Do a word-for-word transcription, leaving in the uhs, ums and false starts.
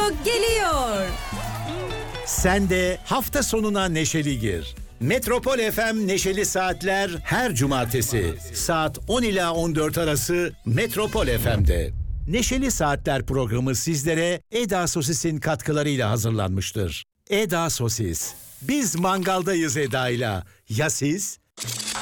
Mutluluk geliyor. Sen de hafta sonuna neşeli gir. Metropol F M Neşeli Saatler her cumartesi saat on ila on dört arası Metropol F M'de. Neşeli Saatler programı sizlere Eda Sosis'in katkılarıyla hazırlanmıştır. Eda Sosis. Biz mangaldayız Eda'yla. Ya siz?